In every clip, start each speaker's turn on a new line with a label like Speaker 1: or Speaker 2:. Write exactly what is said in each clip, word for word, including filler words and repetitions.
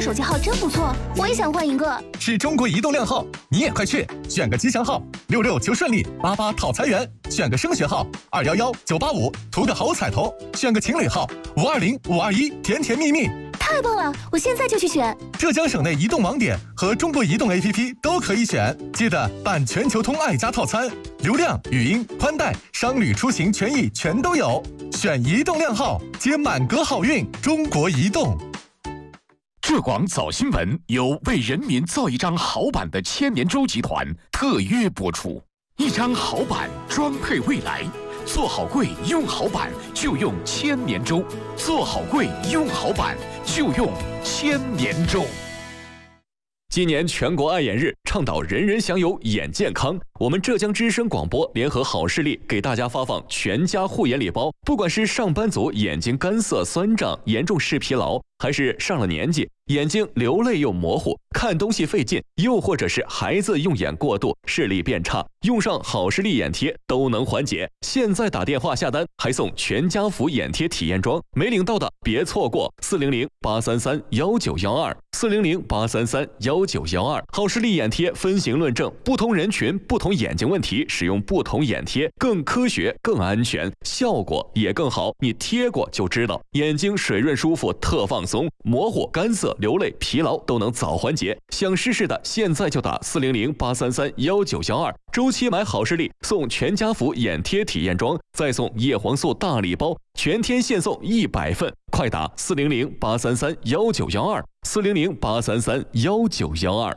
Speaker 1: 手机号真不错，我也想换一个。
Speaker 2: 是中国移动靓号，你也快去选个吉祥号，六六求顺利，八八讨财源；选个升学号，二幺幺九八五，图个好彩头；选个情侣号，五二零五二一，甜甜蜜蜜。
Speaker 1: 太棒了，我现在就去选。
Speaker 2: 浙江省内移动网点和中国移动 A P P 都可以选，记得办全球通爱家套餐，流量、语音、宽带、商旅出行权益全都有。选移动靓号，接满格好运。中国移动。
Speaker 3: 浙广早新闻由为人民造一张好版的千年舟集团特约播出，一张好版装配未来。做好柜用好板就用千年舟，做好柜用好板就用千年舟。
Speaker 4: 今年全国爱眼日，倡导人人享有眼健康。我们浙江之声广播联合好视力给大家发放全家护眼礼包，不管是上班族眼睛干涩酸胀、严重视疲劳，还是上了年纪眼睛流泪又模糊、看东西费劲，又或者是孩子用眼过度、视力变差，用上好视力眼贴都能缓解。现在打电话下单还送全家福眼贴体验装，没领到的别错过，四零零八三三幺九幺二，四零零八三三幺九幺二。好视力眼贴分型论证，不同人群、不同眼睛问题使用不同眼贴，更科学、更安全，效果也更好。你贴过就知道，眼睛水润舒服，特放松，模糊、干涩、流泪、疲劳都能早缓解。想试试的，现在就打四零零八三三幺九幺二。周期买好视力送全家福眼贴体验装，再送叶黄素大礼包，全天限送一百份，快打四零零八三三幺九幺二，四零零八三三幺九幺二。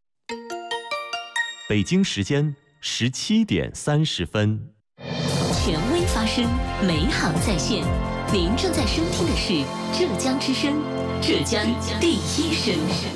Speaker 5: 北京时间十七点三十分。
Speaker 6: 权威发声，美好在线。您正在收听的是浙江之声，浙江第一声。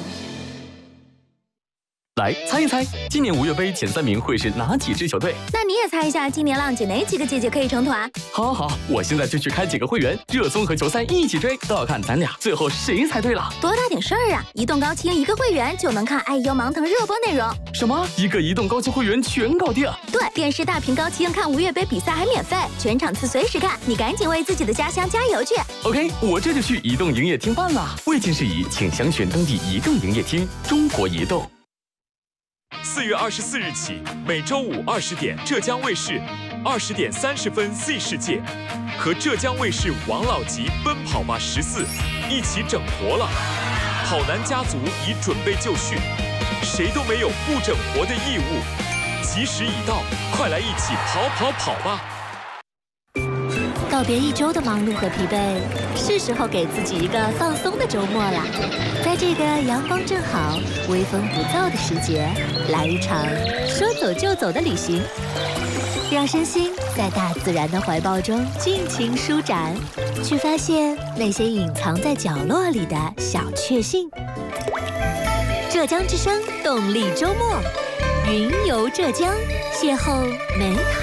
Speaker 7: 来猜一猜，今年五月杯前三名会是哪几支球队？
Speaker 1: 那你也猜一下，今年浪姐哪几个姐姐可以成团？
Speaker 7: 好好好，我现在就去开几个会员，热搜和球赛一起追，都要看咱俩最后谁猜对了。
Speaker 1: 多大点事儿啊！移动高清一个会员就能看爱优芒腾热播内容。
Speaker 7: 什么？一个移动高清会员全搞定？
Speaker 1: 对，电视大屏高清看五月杯比赛还免费，全场次随时看，你赶紧为自己的家乡加油去。
Speaker 7: OK， 我这就去移动营业厅办了。未经事宜，请详询登记移动营业厅。中国移动。
Speaker 8: 四月二十四日起，每周五二十点，浙江卫视二十点三十分 Z 世界和浙江卫视王老吉奔跑吧十四一起整活了。跑男家族已准备就绪，谁都没有不整活的义务。吉时已到，快来一起跑跑跑吧！
Speaker 9: 告别一周的忙碌和疲惫，是时候给自己一个放松的周末啦。在这个阳光正好、微风不燥的时节，来一场说走就走的旅行，让身心在大自然的怀抱中尽情舒展，去发现那些隐藏在角落里的小确幸。浙江之声动力周末，云游浙江，邂逅美好